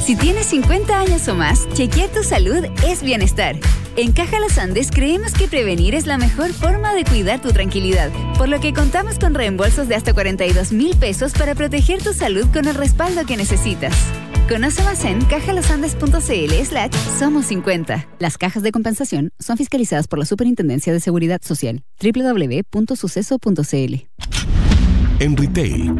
Si tienes 50 años o más, chequear tu salud es bienestar. En Caja Los Andes creemos que prevenir es la mejor forma de cuidar tu tranquilidad, por lo que contamos con reembolsos de hasta 42,000 pesos para proteger tu salud con el respaldo que necesitas. Conoce más en cajalosandes.cl/somos50. Las cajas de compensación son fiscalizadas por la Superintendencia de Seguridad Social. www.suceso.cl. En retail,